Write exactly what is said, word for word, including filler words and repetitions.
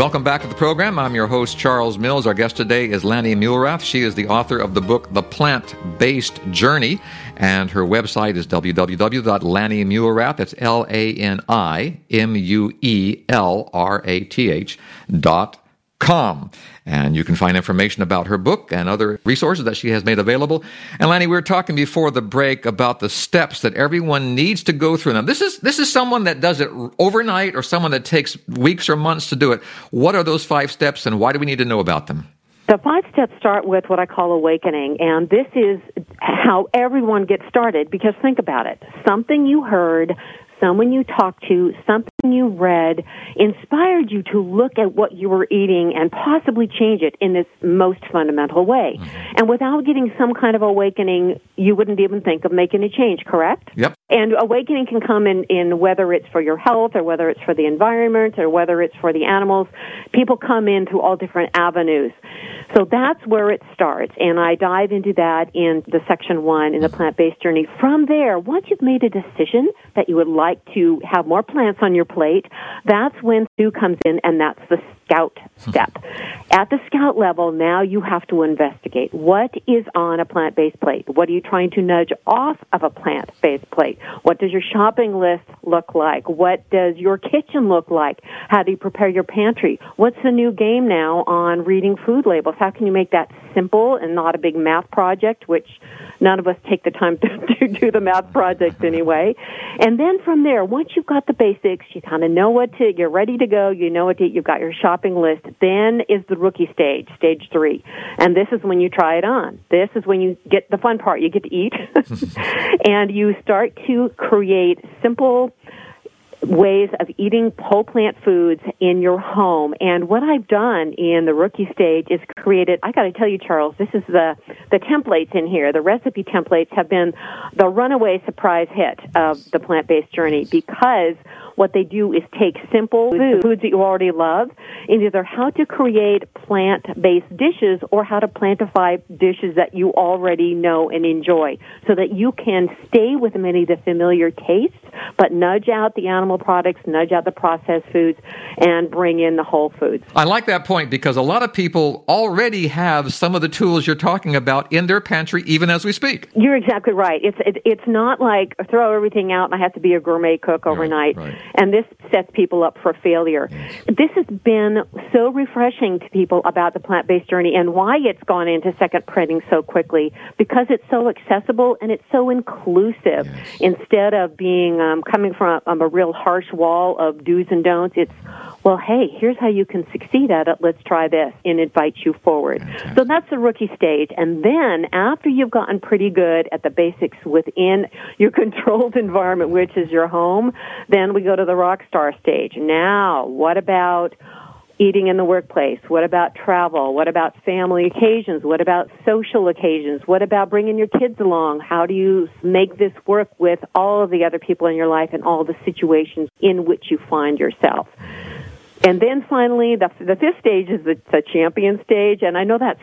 Welcome back to the program. I'm your host, Charles Mills. Our guest today is Lani Muhlrath. She is the author of the book, The Plant-Based Journey, and her website is w w w dot lani muhlrath, that's L A N I M U E L R A T H dot com. And you can find information about her book and other resources that she has made available. And Lani, we were talking before the break about the steps that everyone needs to go through. Now, this is this is someone that does it overnight or someone that takes weeks or months to do it. What are those five steps, and why do we need to know about them? The five steps start with what I call awakening, and this is how everyone gets started, because think about it. Something you heard, someone you talked to, something you read inspired you to look at what you were eating and possibly change it in this most fundamental way. Mm-hmm. And without getting some kind of awakening, you wouldn't even think of making a change, correct? Yep. And awakening can come in, in whether it's for your health or whether it's for the environment or whether it's for the animals. People come in through all different avenues. So that's where it starts, and I dive into that in the section one in the plant-based journey. From there, once you've made a decision that you would like to have more plants on your plate, that's when Sue comes in, and that's the scout step. At the scout level, now you have to investigate what is on a plant-based plate. What are you trying to nudge off of a plant-based plate? What does your shopping list look like? What does your kitchen look like? How do you prepare your pantry? What's the new game now on reading food labels? How can you make that simple and not a big math project, which none of us take the time to, to do the math project anyway. And then from there, once you've got the basics, you kind of know what to, you're ready to go, you know what to eat, you've got your shopping list, then is the rookie stage, stage three. And this is when you try it on. This is when you get the fun part. You get to eat. And you start to create simple ways of eating whole plant foods in your home. And what I've done in the rookie stage is created, I got to tell you, Charles, this is the, the templates in here. The recipe templates have been the runaway surprise hit of the plant-based journey, because what they do is take simple food, foods that you already love, and either how to create plant-based dishes or how to plantify dishes that you already know and enjoy, so that you can stay with many of the familiar tastes, but nudge out the animal products, nudge out the processed foods, and bring in the whole foods. I like that point, because a lot of people already have some of the tools you're talking about in their pantry, even as we speak. You're exactly right. It's it, it's not like throw everything out and I have to be a gourmet cook overnight. Right, right. And this sets people up for failure. Yes. This has been so refreshing to people about the plant-based journey and why it's gone into second printing so quickly, because it's so accessible and it's so inclusive. Yes. Instead of being um, coming from a, um, a real harsh wall of do's and don'ts, it's, well, hey, here's how you can succeed at it. Let's try this, and invite you forward. Fantastic. So that's the rookie stage. And then after you've gotten pretty good at the basics within your controlled environment, which is your home, then we go to the rock star stage. Now, what about eating in the workplace? What about travel? What about family occasions? What about social occasions? What about bringing your kids along? How do you make this work with all of the other people in your life and all the situations in which you find yourself? And then finally, the, the fifth stage is the, the champion stage, and I know that